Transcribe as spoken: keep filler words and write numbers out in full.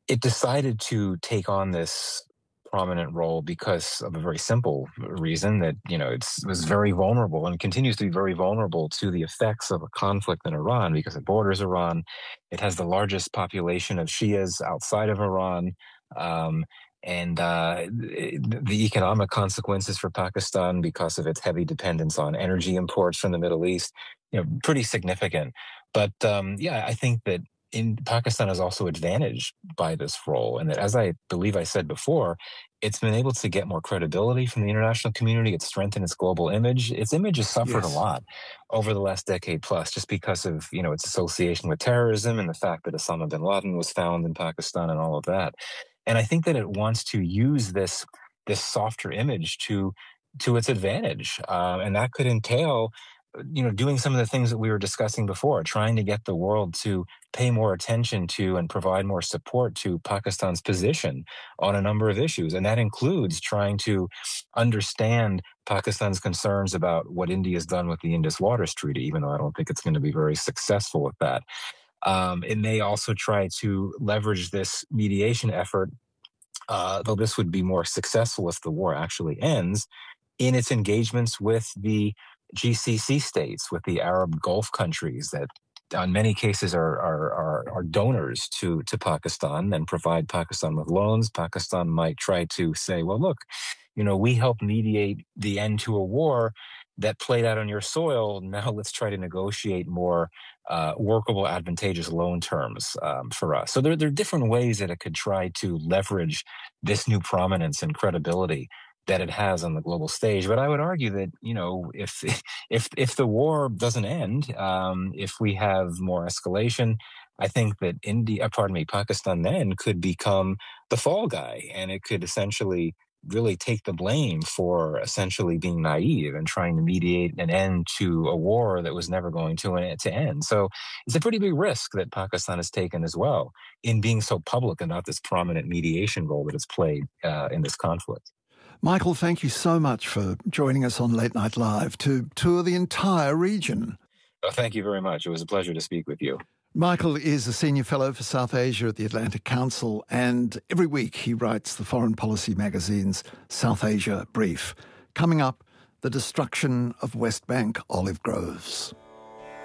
it decided to take on this prominent role because of a very simple reason that, you know, it's, it was very vulnerable and continues to be very vulnerable to the effects of a conflict in Iran because it borders Iran. It has the largest population of Shias outside of Iran. Um, and uh, the economic consequences for Pakistan because of its heavy dependence on energy imports from the Middle East, you know, pretty significant. But um, yeah, I think that in Pakistan is also advantaged by this role, and that, as I believe I said before, it's been able to get more credibility from the international community. It's strengthened its global image. Its image has suffered a Yes. lot over the last decade plus, just because of, you know, its association with terrorism and the fact that Osama bin Laden was found in Pakistan and all of that. And I think that it wants to use this this softer image to to its advantage, uh, and that could entail, you know, doing some of the things that we were discussing before, trying to get the world to pay more attention to and provide more support to Pakistan's position on a number of issues. And that includes trying to understand Pakistan's concerns about what India has done with the Indus Waters Treaty, even though I don't think it's going to be very successful with that. Um, it may also try to leverage this mediation effort, uh, though this would be more successful if the war actually ends, in its engagements with the G C C states, with the Arab Gulf countries that in many cases are, are, are, are donors to, to Pakistan and provide Pakistan with loans. Pakistan might try to say, well, look, you know, we helped mediate the end to a war that played out on your soil. Now let's try to negotiate more uh, workable, advantageous loan terms um, for us. So there, there are different ways that it could try to leverage this new prominence and credibility that it has on the global stage. But I would argue that, you know, if if if the war doesn't end, um, if we have more escalation, I think that India, pardon me, Pakistan then could become the fall guy, and it could essentially really take the blame for essentially being naive and trying to mediate an end to a war that was never going to, to end. So it's a pretty big risk that Pakistan has taken as well in being so public about this prominent mediation role that it's played uh, in this conflict. Michael, thank you so much for joining us on Late Night Live to tour the entire region. Oh, thank you very much. It was a pleasure to speak with you. Michael is a senior fellow for South Asia at the Atlantic Council, and every week he writes the foreign policy magazine's South Asia Brief. Coming up, the destruction of West Bank olive groves.